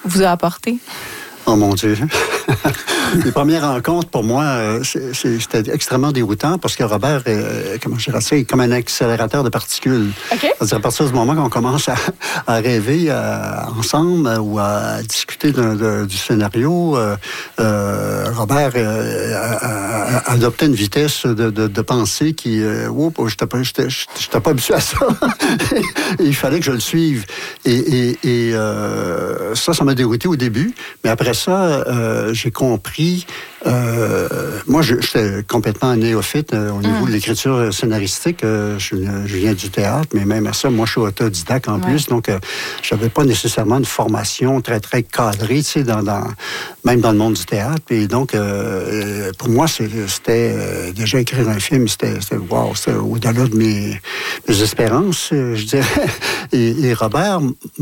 vous a apporté? Oh mon Dieu! Les premières rencontres, pour moi, c'était extrêmement déroutant parce que Robert, comment je dirais ça, est comme un accélérateur de particules. Okay. C'est-à-dire, à partir du moment qu'on commence à rêver ensemble ou à discuter du scénario, Robert adoptait une vitesse de pensée qui... je n'étais pas habitué à ça. Il fallait que je le suive. Et ça m'a dérouté au début. Mais après ça, j'ai compris. Moi, j'étais complètement néophyte au niveau de l'écriture scénaristique. Je viens du théâtre, mais même à ça, moi, je suis autodidacte en plus. Donc, je n'avais pas nécessairement une formation très, très cadrée, tu sais, même dans le monde du théâtre. Et donc, pour moi, c'était déjà écrire un film, c'était au-delà de mes espérances, je dirais. Et Robert,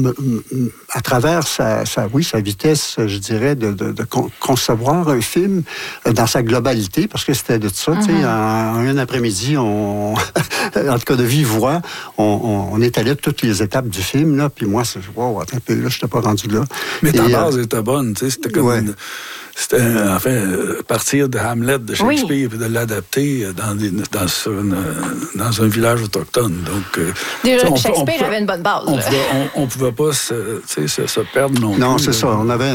à travers sa vitesse, je dirais, de concevoir un film dans sa globalité, parce que c'était de ça, tu sais, en un après-midi, en tout cas de vive voix, on étalait toutes les étapes du film, là, puis moi, attends un peu, là, je n'étais pas rendu là. Mais ta base était bonne, tu sais, c'était comme c'était, partir de Hamlet de Shakespeare et de l'adapter dans un village autochtone. Donc, déjà, Shakespeare avait une bonne base. On pouvait pas se perdre non plus. Non, c'est ça. On avait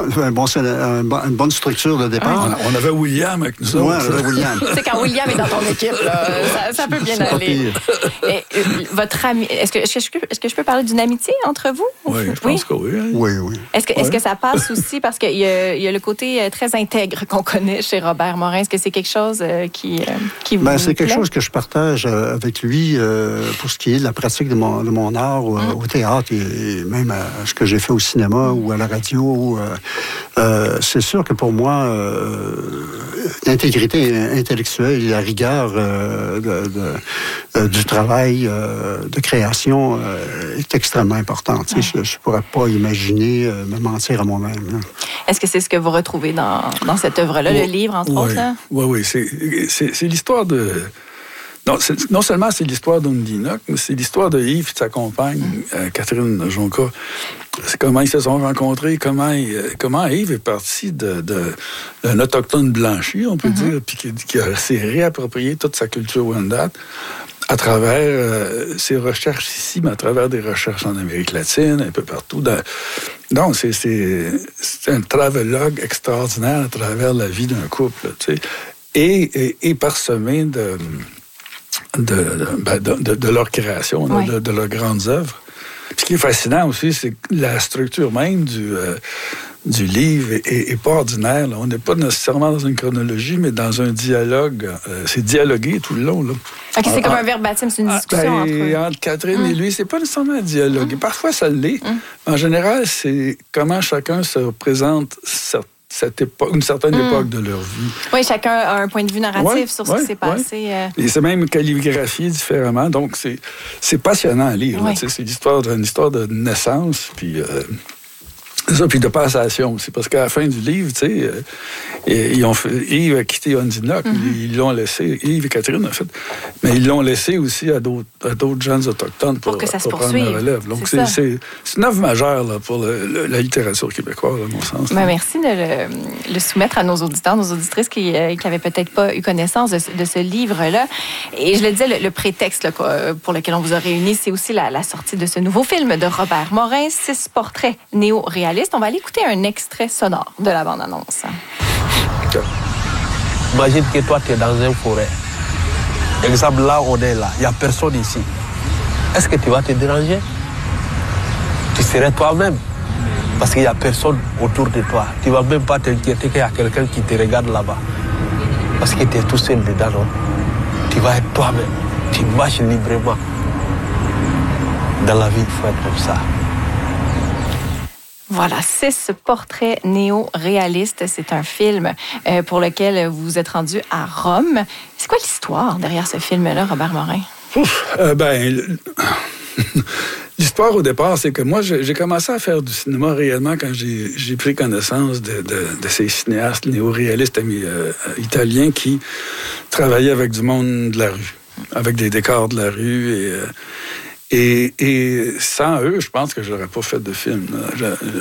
une bonne structure de départ. On avait William avec nous autres. Oui, on avait William. C'est quand William est dans ton équipe, là, ça peut bien aller. Et, votre ami, est-ce que je peux parler d'une amitié entre vous? Oui, je pense que oui. Oui. Est-ce que ça passe aussi parce qu'il y a le côté très intègre qu'on connaît chez Robert Morin? Est-ce que c'est quelque chose qui vous c'est quelque plaît? chose que je partage avec lui pour ce qui est de la pratique de mon art au théâtre et même à ce que j'ai fait au cinéma ou à la radio. C'est sûr que pour moi, l'intégrité intellectuelle et la rigueur du travail de création est extrêmement importante. Je ne pourrais pas imaginer me mentir à moi-même. Là. Est-ce que c'est ce que vous retrouvez dans cette œuvre-là, le livre, entre autres? Là? Oui. C'est l'histoire de... Non seulement c'est l'histoire d'Undinok, mais c'est l'histoire de Yves et de sa compagne, Catherine Jonca. C'est comment ils se sont rencontrés, comment Yves est parti d'un autochtone blanchi, on peut dire, puis qui s'est réapproprié toute sa culture Wendat à travers ses recherches ici, mais à travers des recherches en Amérique latine, un peu partout. Donc, c'est un travelogue extraordinaire à travers la vie d'un couple, tu sais, et parsemé de leur création, de leurs grandes œuvres. Ce qui est fascinant aussi, c'est que la structure même du livre est pas ordinaire. Là. On n'est pas nécessairement dans une chronologie, mais dans un dialogue. C'est dialogué tout le long. Là. OK, c'est comme un verbatim, c'est une discussion entre eux. Entre Catherine et lui, c'est pas nécessairement un dialogue. Parfois, ça l'est. En général, c'est comment chacun se représente une certaine époque de leur vie. Oui, chacun a un point de vue narratif sur ce qui s'est passé. Et c'est même calligraphié différemment, donc c'est passionnant à lire. Là, c'est une histoire de naissance, puis ça, puis de passation aussi, parce qu'à la fin du livre, tu sais, Yves a quitté Undinok, ils l'ont laissé, Yves et Catherine, en fait, mais ils l'ont laissé aussi à d'autres jeunes autochtones pour que ça se prendre la relève. Donc, c'est une œuvre majeure là, pour la littérature québécoise, à mon sens. Merci de le soumettre à nos auditeurs, nos auditrices qui n'avaient peut-être pas eu connaissance de ce livre-là. Et je le disais, le prétexte là, pour lequel on vous a réunis, c'est aussi la sortie de ce nouveau film de Robert Morin, 6 portraits néo-réalistes. On va aller écouter un extrait sonore de la bande-annonce. Imagine que toi, tu es dans une forêt. Exemple, là, on est là. Il n'y a personne ici. Est-ce que tu vas te déranger? Tu serais toi-même. Parce qu'il n'y a personne autour de toi. Tu ne vas même pas t'inquiéter qu'il y a quelqu'un qui te regarde là-bas. Parce que tu es tout seul dedans, non? Tu vas être toi-même. Tu marches librement. Dans la vie, il faut être comme ça. Voilà, 6 portraits néo-réalistes. C'est un film pour lequel vous vous êtes rendu à Rome. C'est quoi l'histoire derrière ce film-là, Robert Morin? L'histoire, au départ, c'est que moi, j'ai commencé à faire du cinéma réellement quand j'ai pris connaissance de ces cinéastes néo-réalistes italiens qui travaillaient avec du monde de la rue, avec des décors de la rue et sans eux, je pense que je n'aurais pas fait de film.